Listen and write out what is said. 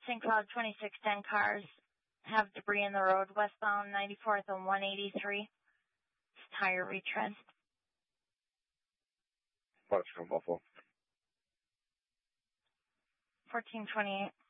St. Cloud 2610 cars have debris in the road westbound 94th and 183. It's tire retread. What's from Buffalo? 1428.